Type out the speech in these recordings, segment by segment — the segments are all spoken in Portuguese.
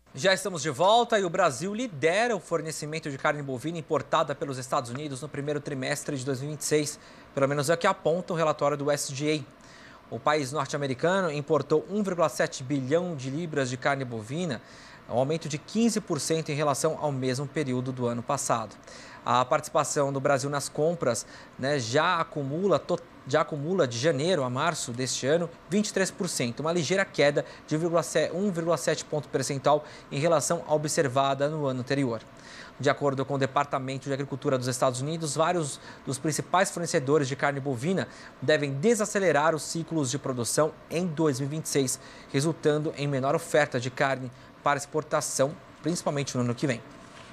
Já estamos de volta e o Brasil lidera o fornecimento de carne bovina importada pelos Estados Unidos no primeiro trimestre de 2026. Pelo menos é o que aponta o relatório do USDA. O país norte-americano importou 1,7 bilhão de libras de carne bovina, um aumento de 15% em relação ao mesmo período do ano passado. A participação do Brasil nas compras, já acumula de janeiro a março deste ano 23%, uma ligeira queda de 1,7 ponto percentual em relação à observada no ano anterior. De acordo com o Departamento de Agricultura dos Estados Unidos, vários dos principais fornecedores de carne bovina devem desacelerar os ciclos de produção em 2026, resultando em menor oferta de carne para exportação, principalmente no ano que vem.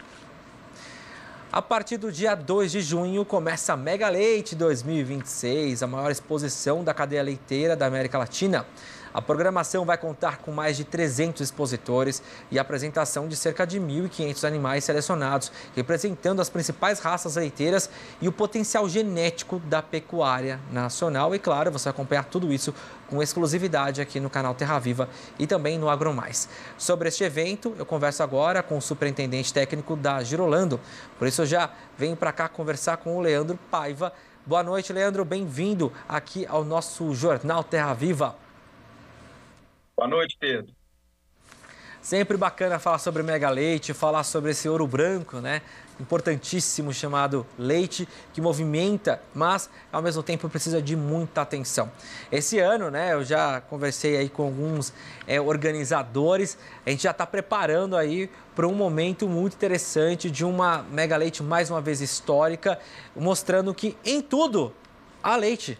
A partir do dia 2 de junho, começa a Mega Leite 2026, a maior exposição da cadeia leiteira da América Latina. A programação vai contar com mais de 300 expositores e a apresentação de cerca de 1.500 animais selecionados, representando as principais raças leiteiras e o potencial genético da pecuária nacional. E claro, você vai acompanhar tudo isso com exclusividade aqui no canal Terra Viva e também no AgroMais. Sobre este evento, eu converso agora com o superintendente técnico da Girolando. Por isso eu já venho para cá conversar com o Leandro Paiva. Boa noite, Leandro. Bem-vindo aqui ao nosso Jornal Terra Viva. Boa noite, Pedro. Sempre bacana falar sobre Mega Leite, falar sobre esse ouro branco, importantíssimo, chamado leite, que movimenta, mas ao mesmo tempo precisa de muita atenção. Esse ano, eu já conversei aí com alguns organizadores, a gente já está preparando aí para um momento muito interessante de uma Mega Leite, mais uma vez histórica, mostrando que em tudo há leite.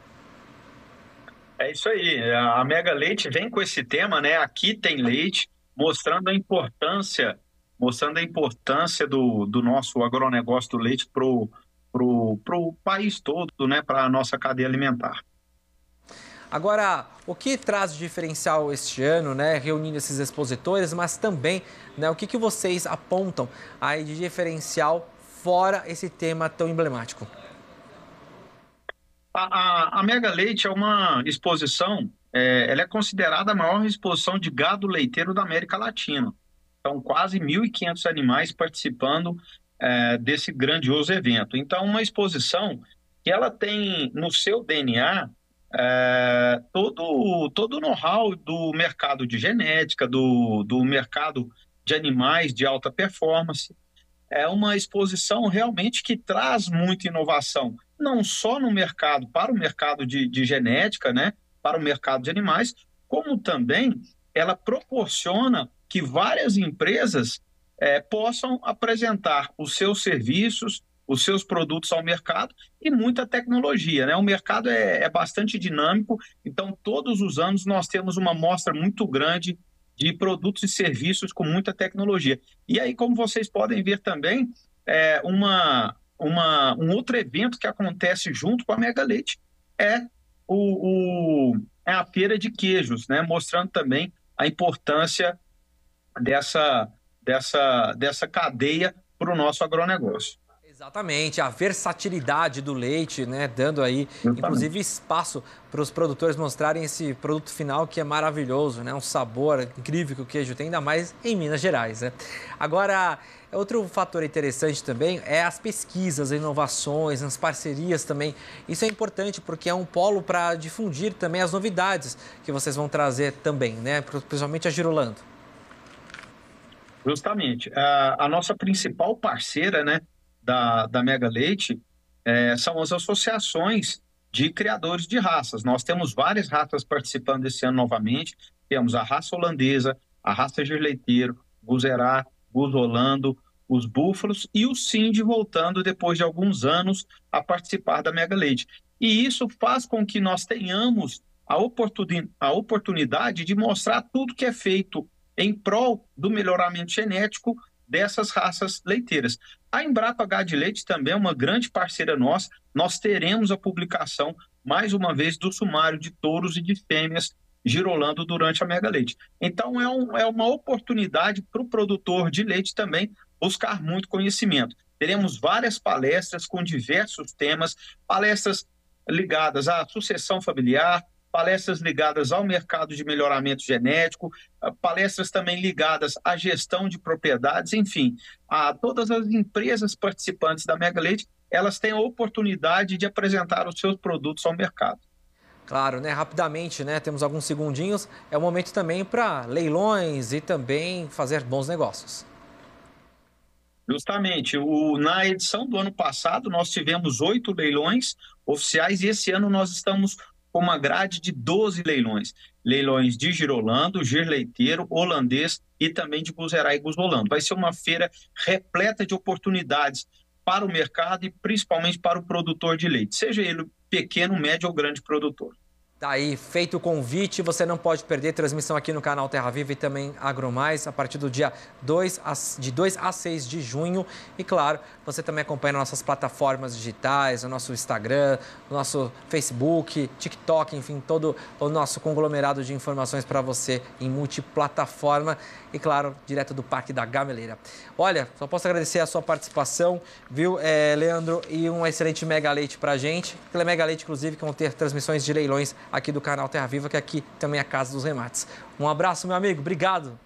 É isso aí, a Mega Leite vem com esse tema, Aqui tem leite, mostrando a importância do nosso agronegócio do leite pro país todo, para a nossa cadeia alimentar. Agora, o que traz de diferencial este ano, reunindo esses expositores, mas também, o que vocês apontam aí de diferencial fora esse tema tão emblemático? A Mega Leite é uma exposição, ela é considerada a maior exposição de gado leiteiro da América Latina. São quase 1.500 animais participando desse grandioso evento. Então, uma exposição que ela tem no seu DNA todo o know-how do mercado de genética, do mercado de animais de alta performance. É uma exposição realmente que traz muita inovação, não só no mercado, para o mercado de genética, para o mercado de animais, como também ela proporciona que várias empresas possam apresentar os seus serviços, os seus produtos ao mercado e muita tecnologia. O mercado é bastante dinâmico, então todos os anos nós temos uma amostra muito grande de produtos e serviços com muita tecnologia. E aí, como vocês podem ver também, um outro evento que acontece junto com a Mega Leite é a feira de queijos, mostrando também a importância dessa cadeia para o nosso agronegócio. Exatamente, a versatilidade do leite, dando aí, inclusive, espaço para os produtores mostrarem esse produto final que é maravilhoso, um sabor incrível que o queijo tem, ainda mais em Minas Gerais, Agora, outro fator interessante também é as pesquisas, as inovações, as parcerias também. Isso é importante porque é um polo para difundir também as novidades que vocês vão trazer também, principalmente a Girolando. Justamente. A nossa principal parceira, da Mega Leite são as associações de criadores de raças. Nós temos várias raças participando esse ano novamente. Temos a raça holandesa, a raça gerleiteiro, Guzerá, Gus Holando, os búfalos e o Sind voltando depois de alguns anos a participar da Mega Leite. E isso faz com que nós tenhamos a oportunidade de mostrar tudo que é feito em prol do melhoramento genético dessas raças leiteiras. A Embrapa Gado e Leite também é uma grande parceira nossa. Nós teremos a publicação, mais uma vez, do sumário de touros e de fêmeas Girolando durante a Mega Leite. Então, é uma oportunidade para o produtor de leite também buscar muito conhecimento. Teremos várias palestras com diversos temas, palestras ligadas à sucessão familiar, palestras ligadas ao mercado de melhoramento genético, palestras também ligadas à gestão de propriedades, enfim, a todas as empresas participantes da Mega Leite, elas têm a oportunidade de apresentar os seus produtos ao mercado. Claro, né? Rapidamente, né? Temos alguns segundinhos. É o momento também para leilões e também fazer bons negócios. Justamente, na edição do ano passado, nós tivemos 8 leilões oficiais e esse ano nós estamos com uma grade de 12 leilões. Leilões de Girolando, Girleiteiro, Holandês e também de Guzerá e Guzolando. Vai ser uma feira repleta de oportunidades para o mercado e principalmente para o produtor de leite, seja ele pequeno, médio ou grande produtor. Tá aí, feito o convite, você não pode perder transmissão aqui no canal Terra Viva e também AgroMais a partir do dia 2 a 6 de junho. E claro, você também acompanha nossas plataformas digitais, o nosso Instagram, o nosso Facebook, TikTok, enfim, todo o nosso conglomerado de informações para você em multiplataforma e claro, direto do Parque da Gameleira. Olha, só posso agradecer a sua participação, viu, Leandro, e um excelente Mega Leite para a gente. Pela Mega Leite, inclusive, que vão ter transmissões de leilões aqui do canal Terra Viva, que aqui também é a casa dos remates. Um abraço, meu amigo. Obrigado.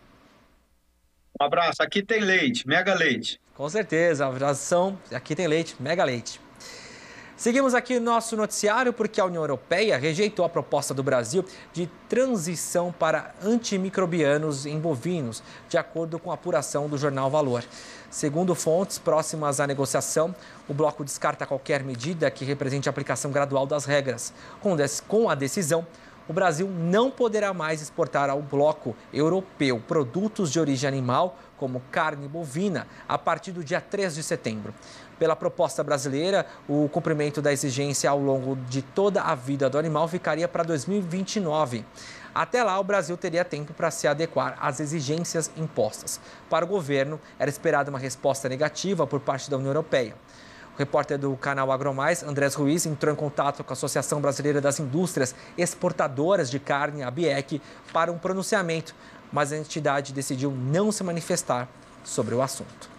Um abraço. Aqui tem leite, Mega Leite. Com certeza. Abração. Aqui tem leite, Mega Leite. Seguimos aqui no nosso noticiário porque a União Europeia rejeitou a proposta do Brasil de transição para antimicrobianos em bovinos, de acordo com a apuração do jornal Valor. Segundo fontes próximas à negociação, o bloco descarta qualquer medida que represente a aplicação gradual das regras. Com a decisão, o Brasil não poderá mais exportar ao bloco europeu produtos de origem animal, como carne bovina, a partir do dia 3 de setembro. Pela proposta brasileira, o cumprimento da exigência ao longo de toda a vida do animal ficaria para 2029. Até lá, o Brasil teria tempo para se adequar às exigências impostas. Para o governo, era esperada uma resposta negativa por parte da União Europeia. O repórter do canal AgroMais, Andrés Ruiz, entrou em contato com a Associação Brasileira das Indústrias Exportadoras de Carne, a ABIEC, para um pronunciamento, mas a entidade decidiu não se manifestar sobre o assunto.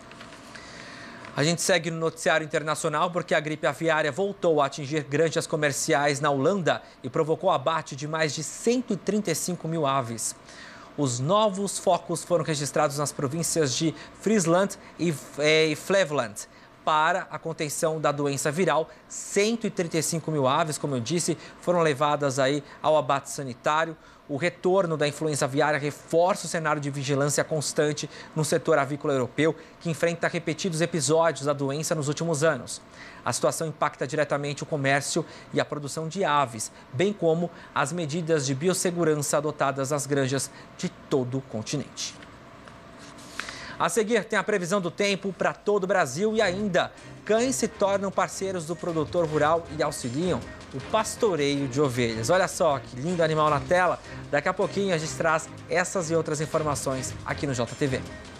A gente segue no noticiário internacional porque a gripe aviária voltou a atingir granjas comerciais na Holanda e provocou abate de mais de 135 mil aves. Os novos focos foram registrados nas províncias de Friesland e Flevoland. Para a contenção da doença viral, 135 mil aves, como eu disse, foram levadas aí ao abate sanitário. O retorno da influenza aviária reforça o cenário de vigilância constante no setor avícola europeu, que enfrenta repetidos episódios da doença nos últimos anos. A situação impacta diretamente o comércio e a produção de aves, bem como as medidas de biossegurança adotadas nas granjas de todo o continente. A seguir, tem a previsão do tempo para todo o Brasil e ainda, cães se tornam parceiros do produtor rural e auxiliam o pastoreio de ovelhas. Olha só que lindo animal na tela. Daqui a pouquinho a gente traz essas e outras informações aqui no JTV.